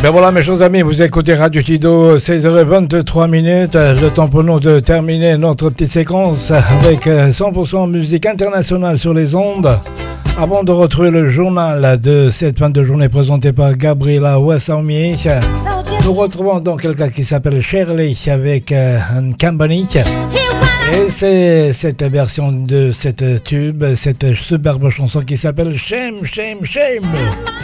Ben voilà mes chers amis, vous écoutez Radio Tido, 16h23 minutes, le temps pour nous de terminer notre petite séquence avec 100% musique internationale sur les ondes. Avant de retrouver le journal de cette fin de journée présenté par Gabriela Wassaumier, nous retrouvons donc quelqu'un qui s'appelle Shirley avec un Company. Et c'est cette version de cette tube, cette superbe chanson qui s'appelle Shame, Shame, Shame.